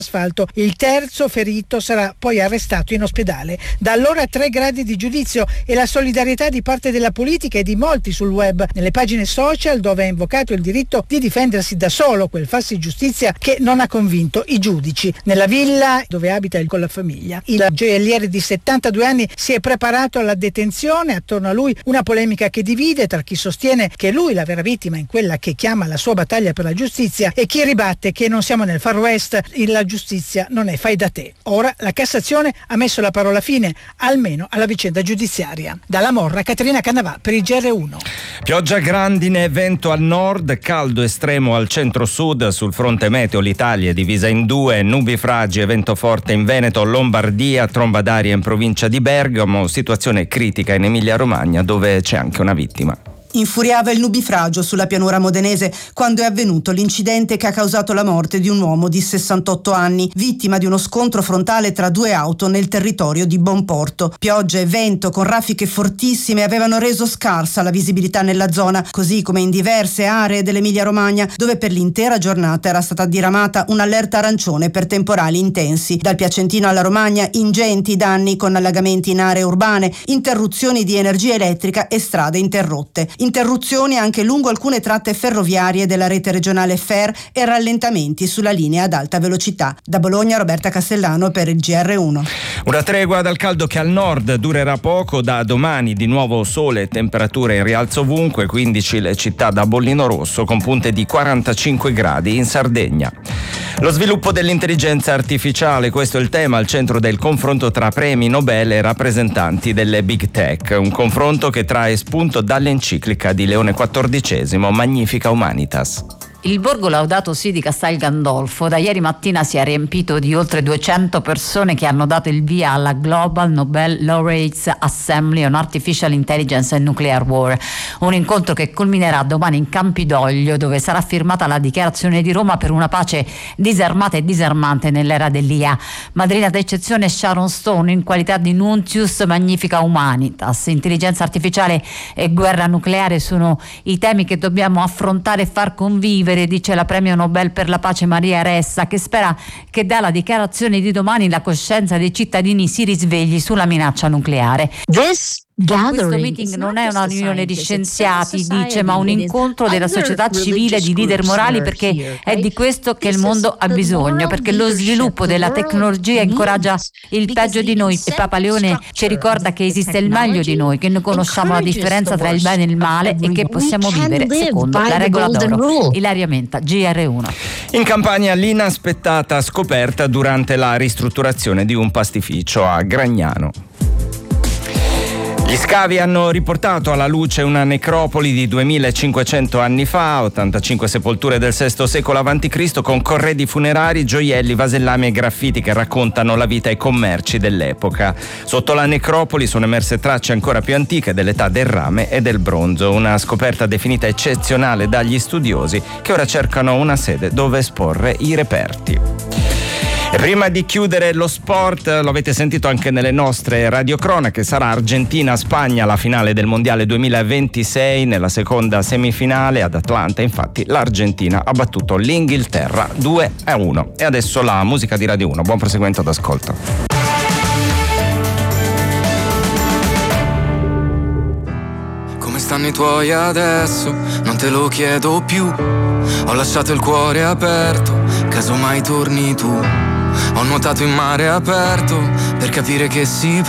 asfalto. Il terzo ferito sarà poi arrestato in ospedale. Da allora 3 gradi di giudizio e la solidarietà di parte della politica e di molti sul web, nelle pagine social, dove ha invocato il diritto di difendersi da solo, quel farsi giustizia che non ha convinto i giudici. Nella villa dove abita con la famiglia, il gioielliere di 72 anni si è preparato alla detenzione. Attorno a lui una polemica che divide tra chi sostiene che lui la vera vittima in quella che chiama la sua battaglia per la giustizia e chi ribatte che non siamo nel Far West, la giustizia non è fai da te. Ora la Cassazione ha messo la parola fine almeno alla vicenda giudiziaria. Dalla Morra, Caterina Cannavà per il GR1. Pioggia, grandine, vento al nord, caldo estremo al centro-sud. Sul fronte meteo l'Italia è divisa in 2, nubifragi e vento forte in Veneto, Lombardia, tromba d'aria in provincia di Bergamo, situazione critica in Emilia-Romagna dove c'è anche una vittima. Infuriava il nubifragio sulla pianura modenese quando è avvenuto l'incidente che ha causato la morte di un uomo di 68 anni, vittima di uno scontro frontale tra 2 auto nel territorio di Bonporto. Pioggia e vento con raffiche fortissime avevano reso scarsa la visibilità nella zona, così come in diverse aree dell'Emilia-Romagna, dove per l'intera giornata era stata diramata un'allerta arancione per temporali intensi. Dal Piacentino alla Romagna, ingenti danni con allagamenti in aree urbane, interruzioni di energia elettrica e strade interrotte. Interruzioni anche lungo alcune tratte ferroviarie della rete regionale FER e rallentamenti sulla linea ad alta velocità. Da Bologna, Roberta Castellano per il GR1. Una tregua dal caldo che al nord durerà poco. Da domani di nuovo sole e temperature in rialzo ovunque, 15 le città da bollino rosso con punte di 45 gradi in Sardegna. Lo sviluppo dell'intelligenza artificiale, questo è il tema al centro del confronto tra premi Nobel e rappresentanti delle big tech, un confronto che trae spunto dall'enciclica di Leone XIV, Magnifica Humanitas. Il borgo Laudato Si di Castel Gandolfo da ieri mattina si è riempito di oltre 200 persone che hanno dato il via alla Global Nobel Laureates Assembly on Artificial Intelligence and Nuclear War, un incontro che culminerà domani in Campidoglio, dove sarà firmata la dichiarazione di Roma per una pace disarmata e disarmante nell'era dell'IA. Madrina d'eccezione Sharon Stone in qualità di Nuntius Magnifica Humanitas. Intelligenza artificiale e guerra nucleare sono i temi che dobbiamo affrontare e far convivere, dice la premio Nobel per la pace Maria Ressa, che spera che dalla dichiarazione di domani la coscienza dei cittadini si risvegli sulla minaccia nucleare. Questo meeting non è una riunione di scienziati, dice, ma un incontro della società civile, di leader morali, perché è di questo che il mondo ha bisogno, perché lo sviluppo della tecnologia incoraggia il peggio di noi e Papa Leone ci ricorda che esiste il meglio di noi, che noi conosciamo la differenza tra il bene e il male e che possiamo vivere secondo la regola d'oro. Ilaria Menta, GR1. In Campania l'inaspettata scoperta durante la ristrutturazione di un pastificio a Gragnano. Gli scavi hanno riportato alla luce una necropoli di 2500 anni fa, 85 sepolture del VI secolo a.C. con corredi funerari, gioielli, vasellami e graffiti che raccontano la vita e i commerci dell'epoca. Sotto la necropoli sono emerse tracce ancora più antiche dell'età del rame e del bronzo, una scoperta definita eccezionale dagli studiosi che ora cercano una sede dove esporre i reperti. E prima di chiudere lo sport, lo avete sentito anche nelle nostre radiocronache, sarà Argentina-Spagna la finale del Mondiale 2026. Nella seconda semifinale ad Atlanta, infatti, l'Argentina ha battuto l'Inghilterra 2-1. E adesso la musica di Radio 1. Buon proseguimento d'ascolto. Come stanno i tuoi adesso? Non te lo chiedo più. Ho lasciato il cuore aperto, caso mai torni tu. Ho nuotato in mare aperto per capire che si